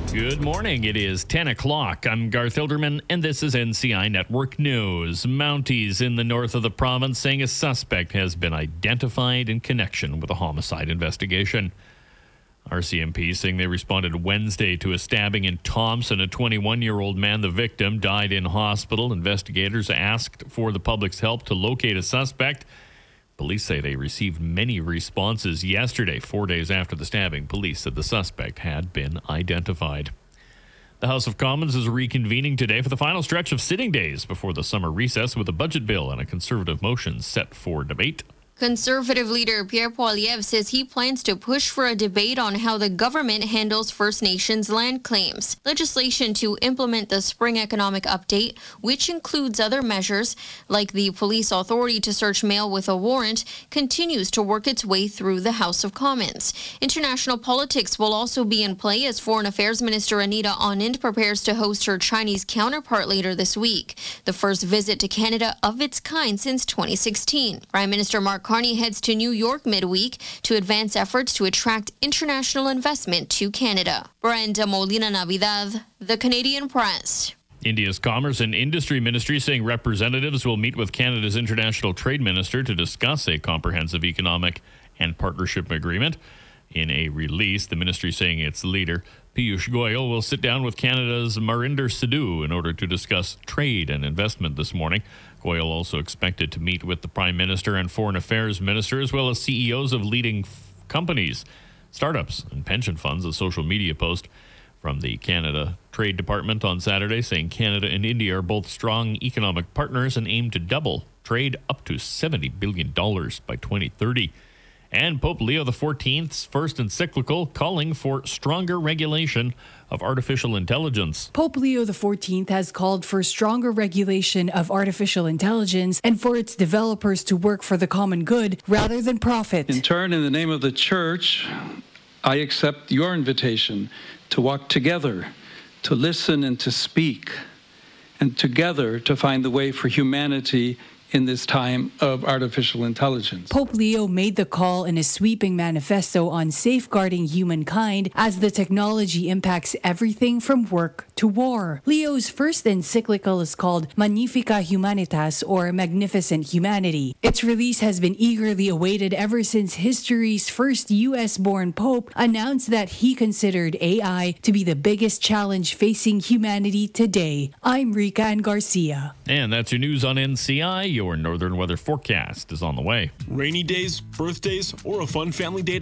Good morning. It is 10 o'clock. I'm Garth Hilderman, and this is NCI Network News. Mounties in the north of the province saying a suspect has been identified in connection with a homicide investigation. RCMP saying they responded Wednesday to a stabbing in Thompson. A 21-year-old man, the victim, died in hospital. Investigators asked for the public's help to locate a suspect. Police say they received many responses yesterday, 4 days after the stabbing. Police said the suspect had been identified. The House of Commons is reconvening today for the final stretch of sitting days before the summer recess with a budget bill and a Conservative motion set for debate. Conservative leader Pierre Poilievre says he plans to push for a debate on how the government handles First Nations land claims. Legislation to implement the spring economic update, which includes other measures like the police authority to search mail with a warrant, continues to work its way through the House of Commons. International politics will also be in play as Foreign Affairs Minister Anita Anand prepares to host her Chinese counterpart later this week, the first visit to Canada of its kind since 2016. Prime Minister Mark Carney heads to New York midweek to advance efforts to attract international investment to Canada. Brenda Molina Navidad, The Canadian Press. India's Commerce and Industry Ministry saying representatives will meet with Canada's International Trade Minister to discuss a comprehensive economic and partnership agreement. In a release, the ministry saying its leader, Piyush Goyal, will sit down with Canada's Marinder Sidhu in order to discuss trade and investment this morning. Goyal also expected to meet with the Prime Minister and Foreign Affairs Minister, as well as CEOs of leading companies, startups, and pension funds. A social media post from the Canada Trade Department on Saturday saying Canada and India are both strong economic partners and aim to double trade up to $70 billion by 2030. And Pope Leo XIV's first encyclical calling for stronger regulation of artificial intelligence. Pope Leo XIV has called for stronger regulation of artificial intelligence and for its developers to work for the common good rather than profit. In turn, in the name of the Church, I accept your invitation to walk together, to listen and to speak, and together to find the way for humanity in this time of artificial intelligence. Pope Leo made the call in a sweeping manifesto on safeguarding humankind as the technology impacts everything from work to war. Leo's first encyclical is called Magnificat Humanitas, or Magnificent Humanity. Its release has been eagerly awaited ever since history's first U.S.-born pope announced that he considered AI to be the biggest challenge facing humanity today. I'm Rika Ann Garcia. And that's your news on NCI. Your northern weather forecast is on the way. Rainy days, birthdays, or a fun family day